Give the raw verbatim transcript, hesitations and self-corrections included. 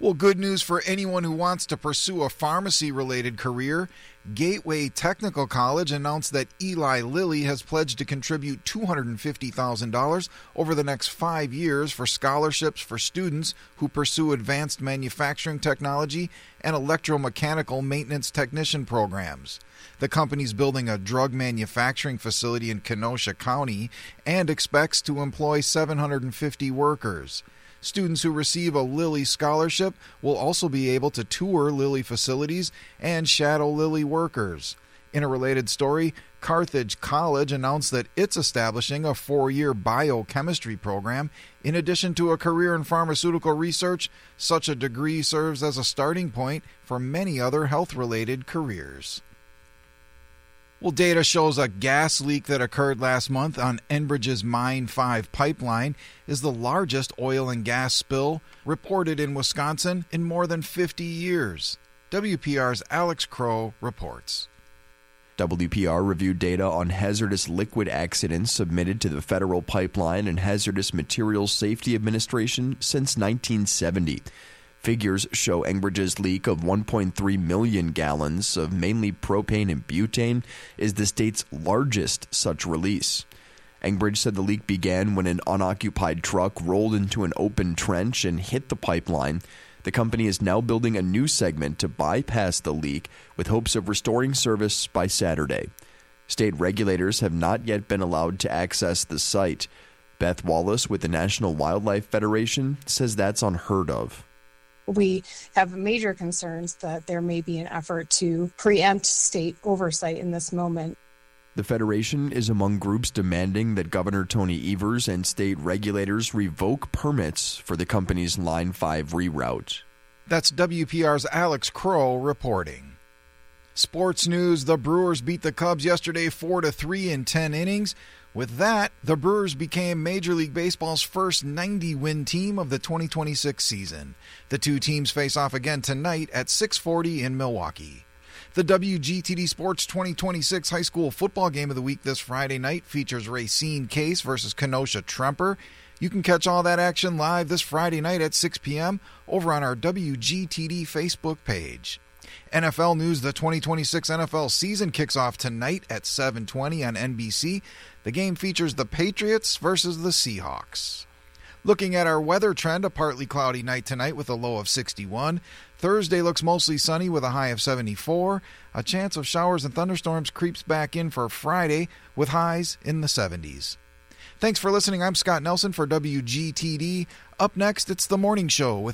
Well, good news for anyone who wants to pursue a pharmacy-related career. Gateway Technical College announced that Eli Lilly has pledged to contribute two hundred fifty thousand dollars over the next five years for scholarships for students who pursue advanced manufacturing technology and electromechanical maintenance technician programs. The company's building a drug manufacturing facility in Kenosha County and expects to employ seven hundred fifty workers. Students who receive a Lilly scholarship will also be able to tour Lilly facilities and shadow Lilly workers. In a related story, Carthage College announced that it's establishing a four-year biochemistry program. In addition to a career in pharmaceutical research, such a degree serves as a starting point for many other health-related careers. Well, data shows a gas leak that occurred last month on Enbridge's Mine five pipeline is the largest oil and gas spill reported in Wisconsin in more than fifty years. W P R's Alex Crow reports. W P R reviewed data on hazardous liquid accidents submitted to the Federal Pipeline and Hazardous Materials Safety Administration since nineteen seventy. Figures show Enbridge's leak of one point three million gallons of mainly propane and butane is the state's largest such release. Enbridge said the leak began when an unoccupied truck rolled into an open trench and hit the pipeline. The company is now building a new segment to bypass the leak with hopes of restoring service by Saturday. State regulators have not yet been allowed to access the site. Beth Wallace with the National Wildlife Federation says that's unheard of. We have major concerns that there may be an effort to preempt state oversight in this moment. The Federation is among groups demanding that Governor Tony Evers and state regulators revoke permits for the company's Line five reroute. That's W P R's Alex Crow reporting. Sports news, the Brewers beat the Cubs yesterday four to three in ten innings. With that, the Brewers became Major League Baseball's first ninety-win team of the twenty twenty-six season. The two teams face off again tonight at six forty in Milwaukee. The W G T D Sports twenty twenty-six High School Football Game of the Week this Friday night features Racine Case versus Kenosha Tremper. You can catch all that action live this Friday night at six p.m. over on our W G T D Facebook page. N F L news, the twenty twenty-six N F L season kicks off tonight at seven twenty on N B C. The game features the Patriots versus the Seahawks. Looking at our weather trend, a partly cloudy night tonight with a low of sixty-one. Thursday looks mostly sunny with a high of seventy-four. A chance of showers and thunderstorms creeps back in for Friday with highs in the seventies. Thanks for listening. I'm Scott Nelson for W G T D. Up next, it's The Morning Show with